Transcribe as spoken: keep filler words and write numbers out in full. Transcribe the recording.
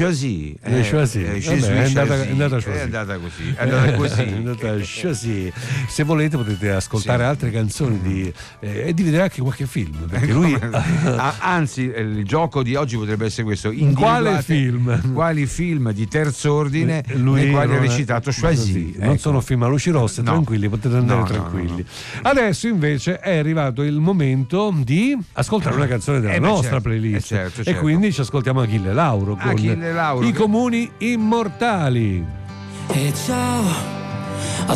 Choisy. Le Choisy. Eh, Vabbè, è andata, è andata è andata così. È andata così. È andata Choisy. Se volete potete ascoltare Sì. altre canzoni di, eh, e di vedere anche qualche film, perché lui Ah, anzi, il gioco di oggi potrebbe essere questo: in quale individuate film quali film di terzo ordine lui nei quali ha non è- recitato Choisy. così. Non Ecco. sono film a luci rosse, No. tranquilli, potete andare No, no, tranquilli. no, Adesso invece è arrivato il momento di ascoltare una canzone della Eh beh, nostra certo, playlist, eh certo, e certo. quindi ci ascoltiamo Achille Lauro con Achille Lauro. I Comuni Immortali. E ciao